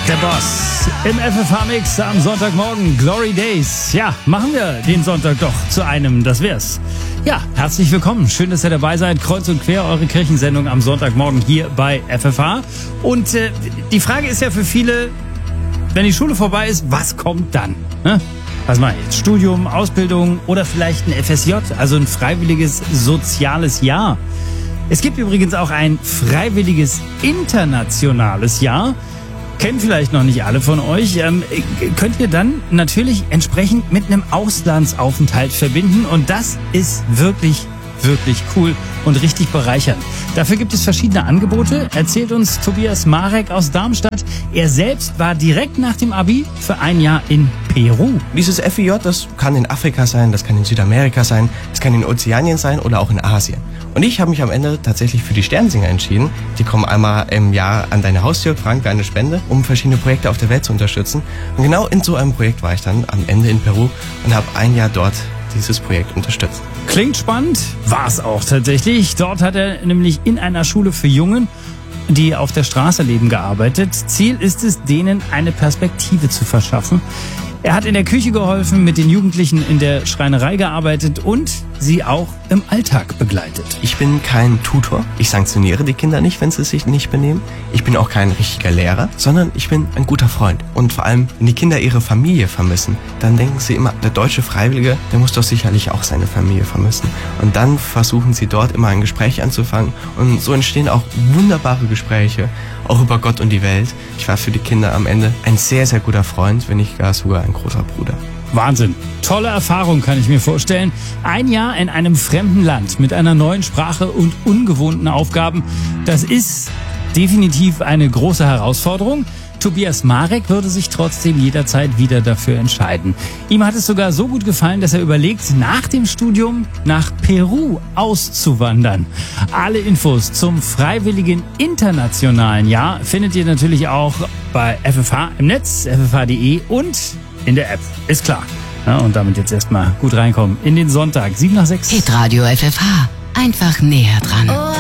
Der Boss im FFH-Mix am Sonntagmorgen. Glory Days. Ja, machen wir den Sonntag doch zu einem, das wär's. Ja, herzlich willkommen. Schön, dass ihr dabei seid. Kreuz und quer, eure Kirchensendung am Sonntagmorgen hier bei FFH. Und die Frage ist ja für viele, wenn die Schule vorbei ist, was kommt dann? Ne? Was mache ich jetzt? Studium, Ausbildung oder vielleicht ein FSJ, also ein freiwilliges soziales Jahr. Es gibt übrigens auch ein freiwilliges internationales Jahr. Kennen vielleicht noch nicht alle von euch. Könnt ihr dann natürlich entsprechend mit einem Auslandsaufenthalt verbinden. Und das ist wirklich, wirklich cool und richtig bereichernd. Dafür gibt es verschiedene Angebote, erzählt uns Tobias Marek aus Darmstadt. Er selbst war direkt nach dem Abi für ein Jahr in Peru. Dieses FIJ, das kann in Afrika sein, das kann in Südamerika sein, das kann in Ozeanien sein oder auch in Asien. Und ich habe mich am Ende tatsächlich für die Sternsinger entschieden. Die kommen einmal im Jahr an deine Haustür, fragen für eine Spende, um verschiedene Projekte auf der Welt zu unterstützen. Und genau in so einem Projekt war ich dann am Ende in Peru und habe ein Jahr dort dieses Projekt unterstützt. Klingt spannend, war es auch tatsächlich. Dort hat er nämlich in einer Schule für Jungen, die auf der Straße leben, gearbeitet. Ziel ist es, denen eine Perspektive zu verschaffen. Er hat in der Küche geholfen, mit den Jugendlichen in der Schreinerei gearbeitet und sie auch im Alltag begleitet. Ich bin kein Tutor. Ich sanktioniere die Kinder nicht, wenn sie sich nicht benehmen. Ich bin auch kein richtiger Lehrer, sondern ich bin ein guter Freund. Und vor allem, wenn die Kinder ihre Familie vermissen, dann denken sie immer, der deutsche Freiwillige, der muss doch sicherlich auch seine Familie vermissen. Und dann versuchen sie dort immer ein Gespräch anzufangen. Und so entstehen auch wunderbare Gespräche, auch über Gott und die Welt. Ich war für die Kinder am Ende ein sehr, sehr guter Freund, wenn nicht gar sogar ein großer Bruder. Wahnsinn. Tolle Erfahrung, kann ich mir vorstellen. Ein Jahr in einem fremden Land mit einer neuen Sprache und ungewohnten Aufgaben. Das ist definitiv eine große Herausforderung. Tobias Marek würde sich trotzdem jederzeit wieder dafür entscheiden. Ihm hat es sogar so gut gefallen, dass er überlegt, nach dem Studium nach Peru auszuwandern. Alle Infos zum freiwilligen internationalen Jahr findet ihr natürlich auch bei FFH im Netz, ffh.de und in der App. Ist klar. Ja, und damit jetzt erstmal gut reinkommen in den Sonntag, 7 nach 6. Hitradio FFH. Einfach näher dran.